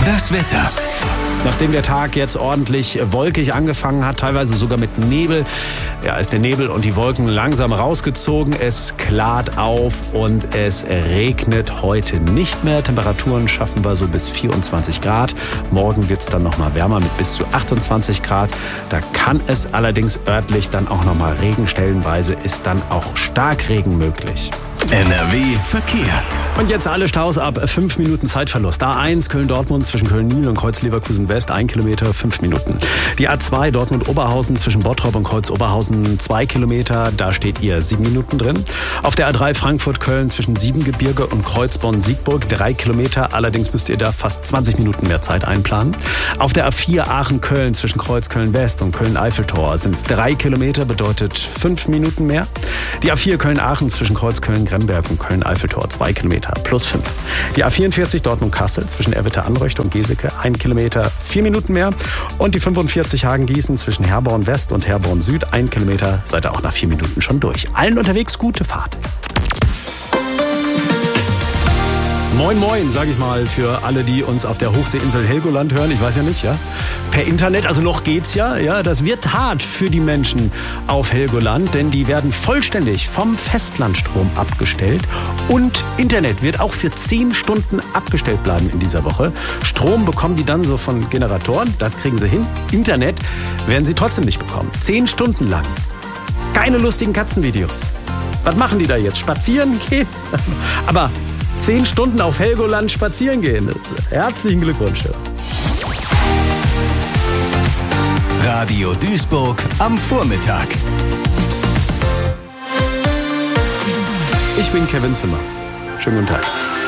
Das Wetter. Nachdem der Tag jetzt ordentlich wolkig angefangen hat, teilweise sogar mit Nebel, ist der Nebel und die Wolken langsam rausgezogen. Es klart auf und es regnet heute nicht mehr. Temperaturen schaffen wir so bis 24 Grad. Morgen wird es dann nochmal wärmer mit bis zu 28 Grad. Da kann es allerdings örtlich dann auch nochmal Regen. Stellenweise ist dann auch Starkregen möglich. NRW Verkehr. Und jetzt alle Staus ab 5 Minuten Zeitverlust. A1 Köln-Dortmund zwischen Köln-Nil und Kreuz-Leverkusen West 1 Kilometer, 5 Minuten. Die A2 Dortmund-Oberhausen zwischen Bottrop und Kreuz-Oberhausen 2 Kilometer, da steht ihr 7 Minuten drin. Auf der A3 Frankfurt-Köln zwischen Siebengebirge und Kreuzborn-Siegburg 3 Kilometer, allerdings müsst ihr da fast 20 Minuten mehr Zeit einplanen. Auf der A4 Aachen-Köln zwischen Kreuz-Köln-West und Köln-Eiffeltor sind es 3 Kilometer, bedeutet 5 Minuten mehr. Die A4 Köln-Aachen zwischen Kreuz-Köln-Gremberg und Köln-Eiffeltor 2 Kilometer. Plus 5. Die A44 Dortmund-Kassel zwischen Erwitte-Anreuchte und Geseke 1 Kilometer, 4 Minuten mehr. Und die 45 Hagen-Gießen zwischen Herborn-West und Herborn-Süd 1 Kilometer, seid ihr auch nach 4 Minuten schon durch. Allen unterwegs gute Fahrt. Moin Moin, sage ich mal, für alle, die uns auf der Hochseeinsel Helgoland hören. Ich weiß ja nicht, per Internet, also noch geht's ja. Das wird hart für die Menschen auf Helgoland, denn die werden vollständig vom Festlandstrom abgestellt und Internet wird auch für 10 Stunden abgestellt bleiben in dieser Woche. Strom bekommen die dann so von Generatoren, das kriegen sie hin. Internet werden sie trotzdem nicht bekommen. 10 Stunden lang. Keine lustigen Katzenvideos. Was machen die da jetzt? Spazieren gehen? Aber 10 Stunden auf Helgoland spazieren gehen. Herzlichen Glückwunsch. Radio Duisburg am Vormittag. Ich bin Kevin Zimmer. Schönen guten Tag.